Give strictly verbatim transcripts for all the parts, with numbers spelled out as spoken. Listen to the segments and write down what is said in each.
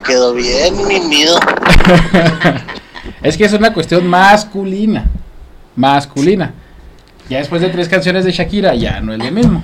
quedó bien, mi nido. Es que es una cuestión masculina. Masculina. Ya después de tres canciones de Shakira, ya no es lo mismo.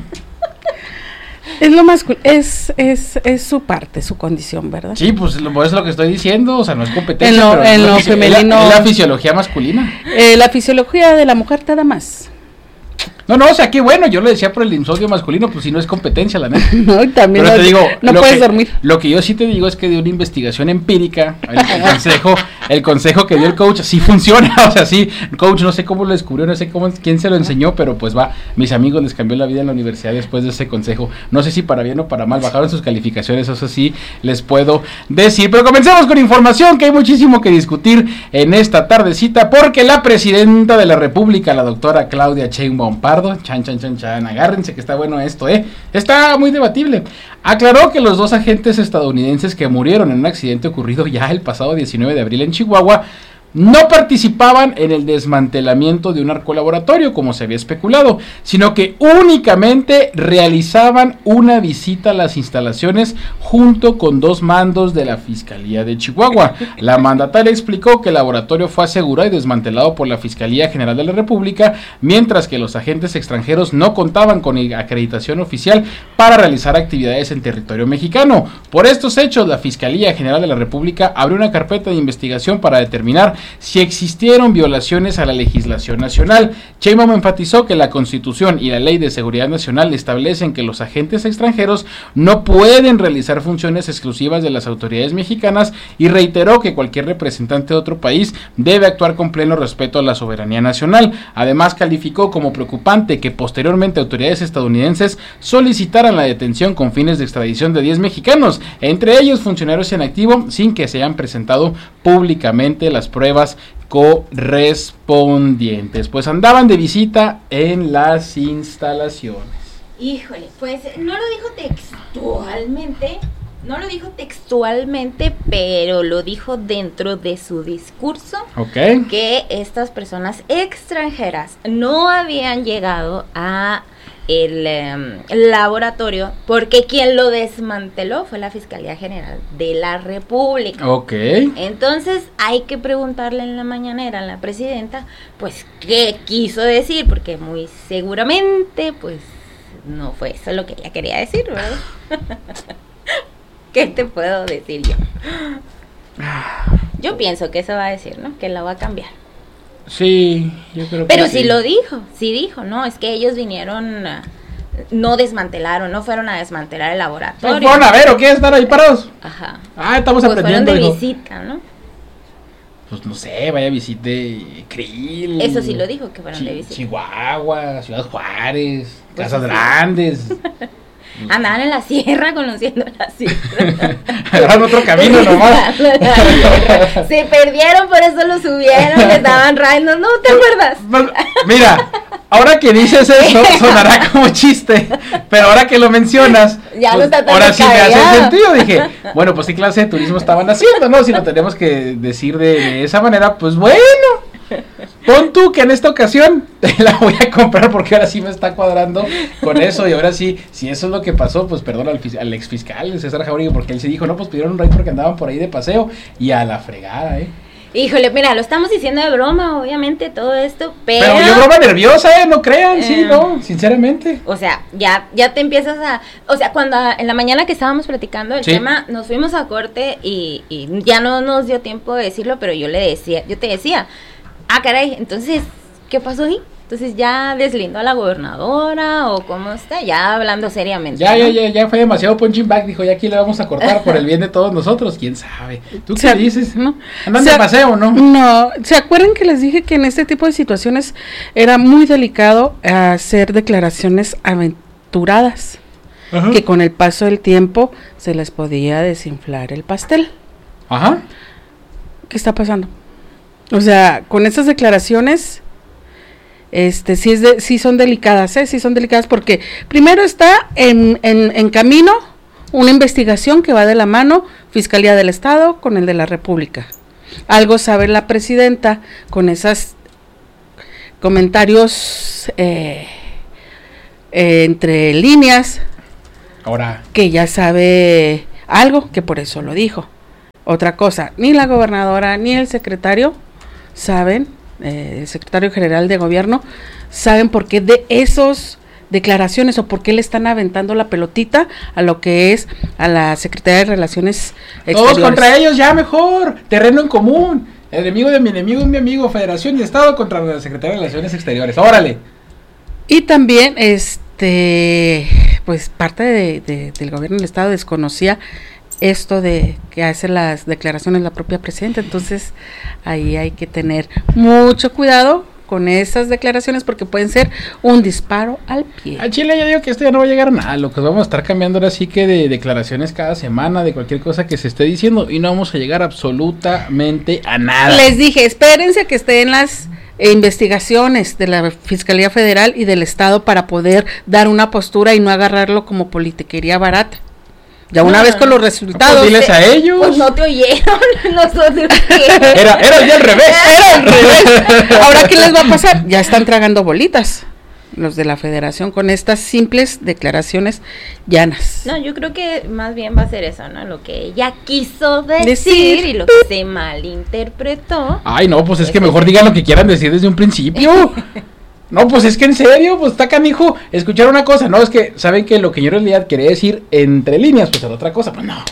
Es lo masculino, es, es, es su parte, su condición, ¿verdad? Sí, pues lo, es lo que estoy diciendo, o sea, no es competencia, en lo, pero en es, lo fisi- femenino, es la, es la fisiología masculina. Eh, la fisiología de la mujer te da más. No, no, o sea, qué bueno, yo lo decía por el insomnio masculino, pues si no es competencia, la neta. No, y también Pero no, te digo, no lo puedes que, dormir. Lo que yo sí te digo es que de una investigación empírica, el, el consejo, el consejo que dio el coach sí funciona, o sea, sí, el coach no sé cómo lo descubrió, no sé cómo, quién se lo enseñó, pero pues va, mis amigos les cambió la vida en la universidad después de ese consejo, no sé si para bien o para mal, bajaron sus calificaciones, eso sí les puedo decir, pero comencemos con información, que hay muchísimo que discutir en esta tardecita, porque la presidenta de la República, la doctora Claudia Sheinbaum Pardo, chan, chan, chan, chan, agárrense que está bueno esto, eh, está muy debatible, aclaró que los dos agentes estadounidenses que murieron en un accidente ocurrido ya el pasado diecinueve de abril en Chihuahua no participaban en el desmantelamiento de un narcolaboratorio como se había especulado, sino que únicamente realizaban una visita a las instalaciones junto con dos mandos de la Fiscalía de Chihuahua. La mandataria explicó que el laboratorio fue asegurado y desmantelado por la Fiscalía General de la República, mientras que los agentes extranjeros no contaban con acreditación oficial para realizar actividades en territorio mexicano. Por estos hechos, la Fiscalía General de la República abrió una carpeta de investigación para determinar si existieron violaciones a la legislación nacional. Sheinbaum enfatizó que la Constitución y la Ley de Seguridad Nacional establecen que los agentes extranjeros no pueden realizar funciones exclusivas de las autoridades mexicanas y reiteró que cualquier representante de otro país debe actuar con pleno respeto a la soberanía nacional. Además, calificó como preocupante que posteriormente autoridades estadounidenses solicitaran la detención con fines de extradición de diez mexicanos, entre ellos funcionarios en activo, sin que se hayan presentado públicamente las pruebas correspondientes, pues andaban de visita en las instalaciones. Híjole, pues no lo dijo textualmente, no lo dijo textualmente, pero lo dijo dentro de su discurso, okay, que estas personas extranjeras no habían llegado a el um, laboratorio porque quien lo desmanteló fue la Fiscalía General de la República. Ok. Entonces hay que preguntarle en la mañanera a la presidenta, pues, ¿qué quiso decir? Porque muy seguramente, pues, no fue eso lo que ella quería decir, ¿verdad? ¿Qué te puedo decir yo? Yo pienso que eso va a decir, ¿no? Que la va a cambiar. Sí, yo creo que Pero sí. sí lo dijo, sí dijo, no, es que ellos vinieron, uh, no desmantelaron, no fueron a desmantelar el laboratorio. ¿No fueron a ver o qué? ¿Están ahí parados? Ajá. Ah, estamos pues aprendiendo. fueron de dijo. visita, ¿no? Pues no sé, vaya visite Krill. Eso sí lo dijo, que fueron Chi- de visita. Chihuahua, Ciudad Juárez, Pues Casas sí. Grandes. Andaban en la sierra conociendo la sierra. Agarraron otro camino nomás. Se perdieron, por eso lo subieron, les daban rayos, ¿no te acuerdas? Mira, ahora que dices eso, sonará como chiste, pero ahora que lo mencionas, Ya no pues, está tan ahora sí me descabellado. hace sentido. Dije, bueno, pues qué clase de turismo estaban haciendo, ¿no? Si lo tenemos que decir de, de esa manera, pues bueno. Pon tú que en esta ocasión te la voy a comprar porque ahora sí me está cuadrando con eso. Y ahora sí, si eso es lo que pasó, pues perdón al, fis- al ex fiscal César Jauregui, porque él se dijo, no, pues pidieron un ride porque andaban por ahí de paseo. Y a la fregada, eh. Híjole, mira, lo estamos diciendo de broma, obviamente, todo esto, pero... Pero yo broma nerviosa, eh, no crean, sí, Eh. no, sinceramente. O sea, ya, ya te empiezas a... O sea, cuando en la mañana que estábamos platicando el Sí. tema, nos fuimos a corte y, y ya no nos dio tiempo de decirlo, pero yo le decía, yo te decía, ah, caray, entonces, ¿qué pasó ahí? Entonces, ¿ya deslindó a la gobernadora o cómo está? Ya hablando seriamente. Ya, ¿no? ya, ya, ya fue demasiado punching back, dijo, ya aquí le vamos a cortar por el bien de todos nosotros, quién sabe. ¿Tú qué Se- dices? ¿no? ¿Andan Se- de paseo, no? No, ¿se acuerdan que les dije que en este tipo de situaciones era muy delicado hacer declaraciones aventuradas? Ajá. Que con el paso del tiempo se les podía desinflar el pastel. Ajá. ¿Qué está pasando? O sea, con esas declaraciones, este, sí, es de, sí son delicadas, ¿eh? Sí son delicadas porque primero está en, en, en camino una investigación que va de la mano Fiscalía del Estado con el de la República. Algo sabe la presidenta con esos comentarios eh, eh, entre líneas, Ahora, que ya sabe algo, que por eso lo dijo. otra cosa, ni la gobernadora ni el secretario saben, eh, el secretario general de gobierno, saben por qué de esos declaraciones o por qué le están aventando la pelotita a lo que es a la Secretaría de Relaciones Exteriores. Todos contra ellos, ya mejor, terreno en común. El enemigo de mi enemigo es mi amigo, Federación y Estado contra la Secretaría de Relaciones Exteriores. Órale. Y también, este, pues parte de, de, del gobierno del Estado desconocía esto de que hace las declaraciones la propia presidenta. Entonces, ahí hay que tener mucho cuidado con esas declaraciones porque pueden ser un disparo al pie. A Chile yo digo que esto ya no va a llegar a nada, lo que vamos a estar cambiando ahora sí que de declaraciones cada semana, de cualquier cosa que se esté diciendo y no vamos a llegar absolutamente a nada. Les dije, espérense a que estén las eh, investigaciones de la Fiscalía Federal y del Estado para poder dar una postura y no agarrarlo como politiquería barata. Ya una no, vez no, con no. los resultados. Pues diles a ellos. Pues no te oyeron nosotros. ¿Qué? Era, era ya al revés. Era al revés. Ahora, ¿qué les va a pasar? Ya están tragando bolitas los de la Federación con estas simples declaraciones llanas. No, yo creo que más bien va a ser eso, ¿no? Lo que ella quiso decir, Decir. y lo que se malinterpretó. Ay, no, pues es que mejor digan lo que quieran decir desde un principio. No, pues es que en serio, pues está canijo escuchar una cosa. No, es que saben que lo que yo en realidad quería decir entre líneas, pues era otra cosa. Pues no.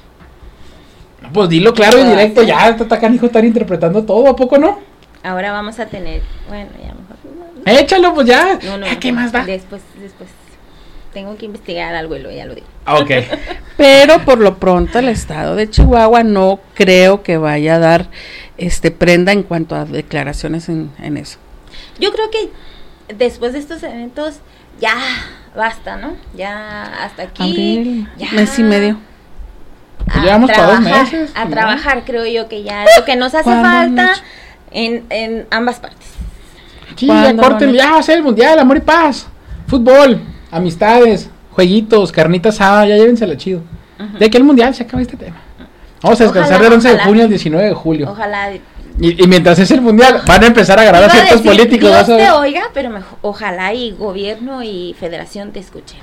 No, pues dilo claro y directo, ya está canijo estar interpretando todo, ¿a poco no? Ahora vamos a tener, bueno, ya mejor. Échalo, pues ya. No, no, ¿A qué más da? Después, después. Tengo que investigar algo y luego ya lo digo. Ah, ok. Pero por lo pronto el Estado de Chihuahua no creo que vaya a dar este prenda en cuanto a declaraciones en, en eso. Yo creo que después de estos eventos ya basta, ¿no? Ya hasta aquí. Abril, ya mes y medio. Pues llevamos para dos meses, A ¿no? trabajar, creo yo que ya es lo que nos hace ¿Cuándo, falta Nacho? en, en ambas partes. Sí, ya ¿Cuándo, corten, Ronnie? ya va a ser el mundial, amor y paz. Fútbol, amistades, jueguitos, carnita asada, ya llévensela chido. Ujú. De que el mundial se acaba este tema. Vamos a descansar Ojalá, del once de ojalá. junio al diecinueve de julio. Ojalá Y, y mientras es el mundial, van a empezar a agarrar a iba a ciertos decir, políticos. Dios vas a ver. te oiga, pero mejor, ojalá y gobierno y federación te escuchen.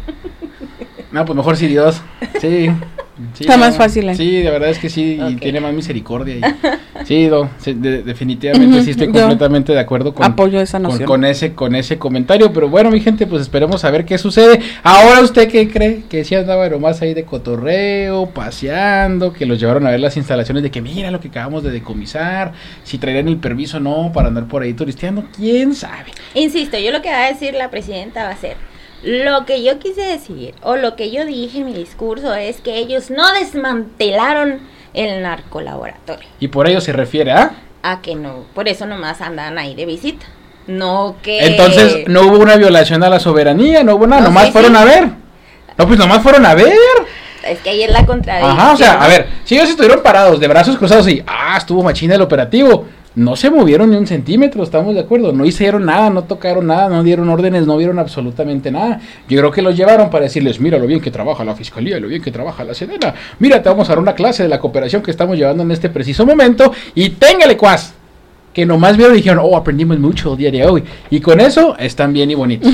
No, pues mejor si Dios. Sí. sí, Está no. más fácil, ¿eh? Sí, de verdad es que sí, y Ok. tiene más misericordia. Y, sí, no, sí, de- definitivamente Ujú, sí estoy yo completamente de acuerdo con, Apoyo esa con, noción. con ese con ese comentario. Pero bueno, mi gente, pues esperemos a ver qué sucede. Ahora, ¿usted qué cree? Que sí andaba nomás ahí de cotorreo, paseando, que los llevaron a ver las instalaciones, de que mira lo que acabamos de decomisar, si traerían el permiso o no para andar por ahí turisteando, quién sabe. Insisto, yo lo que va a decir la presidenta va a ser, lo que yo quise decir, o lo que yo dije en mi discurso, es que ellos no desmantelaron el narcolaboratorio. Y por ello se refiere a... A que no, por eso nomás andan ahí de visita. No que... Entonces no hubo una violación a la soberanía, no hubo nada, No, nomás sí, fueron sí. a ver. No, pues nomás fueron a ver. Es que ahí es la contradicción. Ajá, o sea, a ver, si ellos estuvieron parados, de brazos cruzados y, ah, estuvo machina el operativo, no se movieron ni un centímetro, estamos de acuerdo, no hicieron nada, no tocaron nada, no dieron órdenes, no vieron absolutamente nada. Yo creo que los llevaron para decirles, mira lo bien que trabaja la Fiscalía, lo bien que trabaja la Sedena, mira, te vamos a dar una clase de la cooperación que estamos llevando en este preciso momento, y téngale cuas. Que nomás vieron y dijeron, oh, aprendimos mucho el día de hoy. Y con eso están bien y bonitos.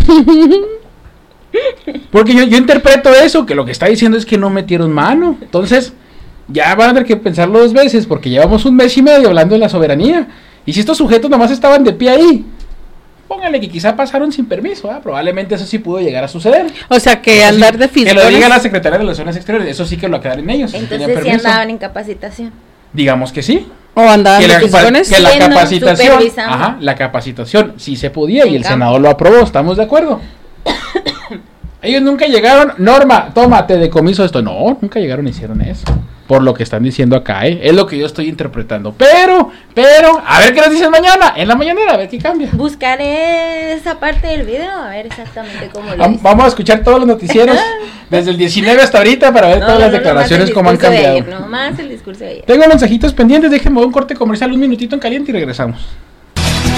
Porque yo, yo interpreto eso, que lo que está diciendo es que no metieron mano. Entonces, ya van a tener que pensarlo dos veces, porque llevamos un mes y medio hablando de la soberanía. Y si estos sujetos nomás estaban de pie ahí, póngale que quizá pasaron sin permiso, ¿eh? Probablemente eso sí pudo llegar a suceder. O sea, que Eso andar sí, de que lo diga fisgones. la Secretaría de Relaciones Exteriores, eso sí que lo aclaren ellos. si tenían Entonces sí permiso. andaban en capacitación. Digamos que sí. O andaban Que de la, fisgones. que la Viendo, capacitación, supervisando. ajá, la capacitación sí se podía y En el campo. Senado lo aprobó, ¿estamos de acuerdo? Ellos nunca llegaron, Norma, tómate decomiso esto. No, nunca llegaron y hicieron eso. Por lo que están diciendo acá, ¿eh? Es lo que yo estoy interpretando. Pero, pero, a ver qué nos dicen mañana, en la mañanera, a ver qué cambia. Buscaré esa parte del video, a ver exactamente cómo lo Vam- dice. Vamos a escuchar todos los noticieros desde el diecinueve hasta ahorita para ver No, todas no, las no, declaraciones nomás el cómo han discurso de cambiado. ayer, nomás el discurso de ayer. Tengo mensajitos pendientes, déjenme un corte comercial un minutito en caliente y regresamos.